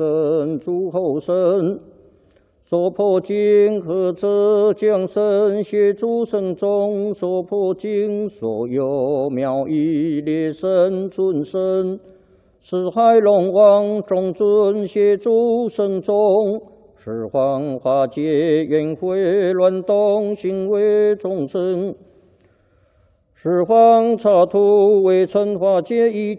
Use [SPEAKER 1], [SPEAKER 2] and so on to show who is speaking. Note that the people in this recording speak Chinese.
[SPEAKER 1] 神诸后生。所破经和者将生协诸圣众，所破经所有妙义列神尊神，四海龙王众尊协诸圣众，十方化解缘会乱动行为众生。十方刹土为尘化界一